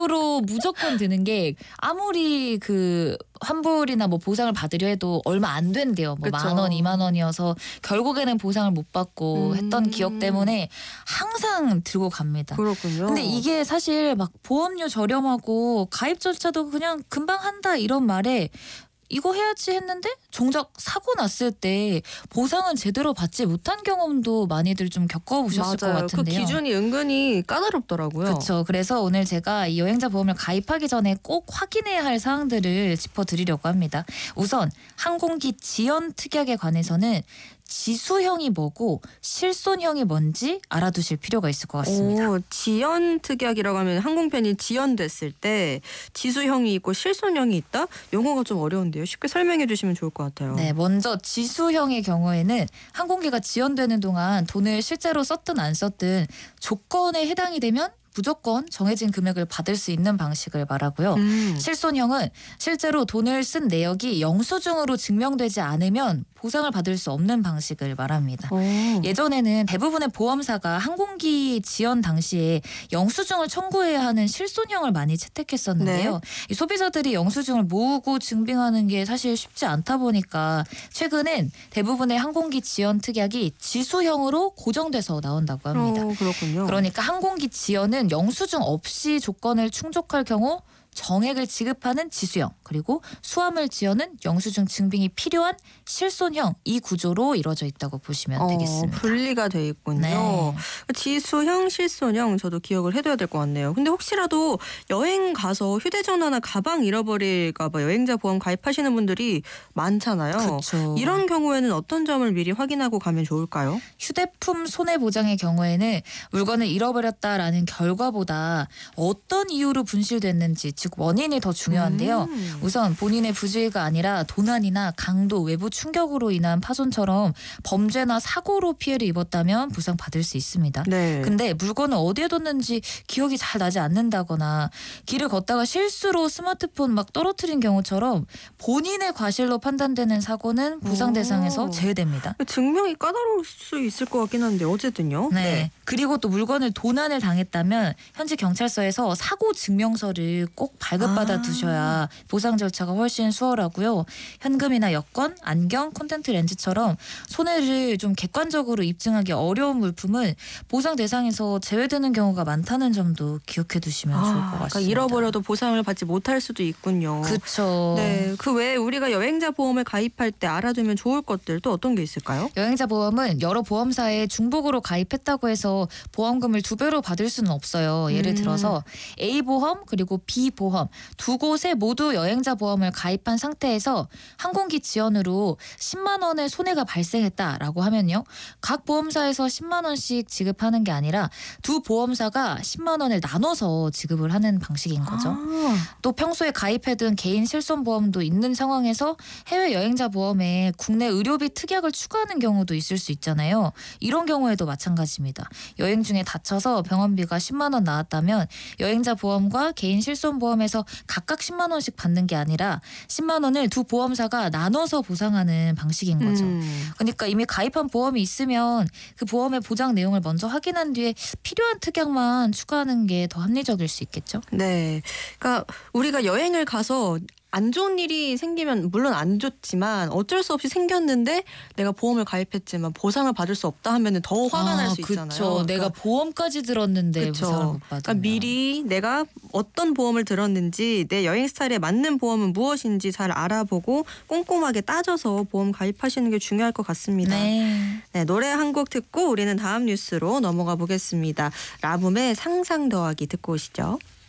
으로 무조건 드는 게 아무리 그 환불이나 뭐 보상을 받으려 해도 얼마 안 된대요. 뭐 그쵸. 10,000원, 20,000원이어서 결국에는 보상을 못 받고 했던 기억 때문에 항상 들고 갑니다. 그렇군요. 근데 이게 사실 막 보험료 저렴하고 가입 절차도 그냥 금방 한다 이런 말에 이거 해야지 했는데 정작 사고 났을 때 보상은 제대로 받지 못한 경험도 많이들 좀 겪어보셨을 것 맞아요. 그 같은데요. 기준이 은근히 까다롭더라고요. 그렇죠. 그래서 오늘 제가 이 여행자 보험을 가입하기 전에 꼭 확인해야 할 사항들을 짚어드리려고 합니다. 우선 항공기 지연 특약에 관해서는 지수형이 뭐고 실손형이 뭔지 알아두실 필요가 있을 것 같습니다. 오, 지연 특약이라고 하면 항공편이 지연됐을 때 지수형이 있고 실손형이 있다? 용어가 좀 어려운데요. 쉽게 설명해 주시면 좋을 것 같아요. 네, 먼저 지수형의 경우에는 항공기가 지연되는 동안 돈을 실제로 썼든 안 썼든 조건에 해당이 되면 무조건 정해진 금액을 받을 수 있는 방식을 말하고요. 실손형은 실제로 돈을 쓴 내역이 영수증으로 증명되지 않으면 보상을 받을 수 없는 방식을 말합니다. 오. 예전에는 대부분의 보험사가 항공기 지연 당시에 영수증을 청구해야 하는 실손형을 많이 채택했었는데요. 이 소비자들이 영수증을 모으고 증빙하는 게 사실 쉽지 않다 보니까 최근엔 대부분의 항공기 지연 특약이 지수형으로 고정돼서 나온다고 합니다. 그렇군요. 그러니까 항공기 지연은 영수증 없이 조건을 충족할 경우 정액을 지급하는 지수형, 그리고 수화물 지연은 영수증 증빙이 필요한 실손형, 이 구조로 이루어져 있다고 보시면 되겠습니다. 분리가 돼 있군요. 네. 지수형, 실손형 저도 기억을 해둬야 될 것 같네요. 근데 혹시라도 여행 가서 휴대전화나 가방 잃어버릴까 봐 여행자 보험 가입하시는 분들이 많잖아요. 그렇죠. 이런 경우에는 어떤 점을 미리 확인하고 가면 좋을까요? 휴대품 손해보장의 경우에는 물건을 잃어버렸다라는 결과보다 어떤 이유로 분실됐는지, 즉 원인이 더 중요한데요. 우선 본인의 부주의가 아니라 도난이나 강도, 외부 충격으로 인한 파손처럼 범죄나 사고로 피해를 입었다면 보상받을 수 있습니다. 네. 근데 물건을 어디에 뒀는지 기억이 잘 나지 않는다거나 길을 걷다가 실수로 스마트폰 막 떨어뜨린 경우처럼 본인의 과실로 판단되는 사고는 보상 대상에서 제외됩니다. 증명이 까다로울 수 있을 것 같긴 한데 어쨌든요. 네. 그리고 또 물건을 도난을 당했다면 현지 경찰서에서 사고 증명서를 꼭 발급받아 두셔야 보상 절차가 훨씬 수월하고요. 현금이나 여권, 안경, 콘택트 렌즈처럼 손해를 좀 객관적으로 입증하기 어려운 물품은 보상 대상에서 제외되는 경우가 많다는 점도 기억해 두시면 좋을 것 같습니다. 그러니까 잃어버려도 보상을 받지 못할 수도 있군요. 그렇죠. 네, 그 외에 우리가 여행자 보험을 가입할 때 알아두면 좋을 것들 또 어떤 게 있을까요? 여행자 보험은 여러 보험사에 중복으로 가입했다고 해서 보험금을 2배로 받을 수는 없어요. 예를 들어서 A보험 그리고 B보험 두 곳에 모두 여행자 보험을 가입한 상태에서 항공기 지연으로 10만 원의 손해가 발생했다라고 하면요. 각 보험사에서 10만 원씩 지급하는 게 아니라 두 보험사가 10만 원을 나눠서 지급을 하는 방식인 거죠. 또 평소에 가입해둔 개인 실손보험도 있는 상황에서 해외 여행자 보험에 국내 의료비 특약을 추가하는 경우도 있을 수 있잖아요. 이런 경우에도 마찬가지입니다. 여행 중에 다쳐서 병원비가 10만 원 나왔다면 여행자 보험과 개인 실손보험에서 각각 10만 원씩 받는 게 아니라 10만 원을 두 보험사가 나눠서 보상하는 방식인 거죠. 그러니까 이미 가입한 보험이 있으면 그 보험의 보장 내용을 먼저 확인한 뒤에 필요한 특약만 추가하는 게 더 합리적일 수 있겠죠. 네. 그러니까 우리가 여행을 가서 안 좋은 일이 생기면 물론 안 좋지만 어쩔 수 없이 생겼는데 내가 보험을 가입했지만 보상을 받을 수 없다 하면 더 화가 날 수 있잖아요. 그쵸. 그러니까 내가 보험까지 들었는데 그쵸. 보상을 못 받으면. 그러니까 미리 내가 어떤 보험을 들었는지 내 여행 스타일에 맞는 보험은 무엇인지 잘 알아보고 꼼꼼하게 따져서 보험 가입하시는 게 중요할 것 같습니다. 네. 네, 노래 한 곡 듣고 우리는 다음 뉴스로 넘어가 보겠습니다. 라붐의 상상 더하기 듣고 오시죠.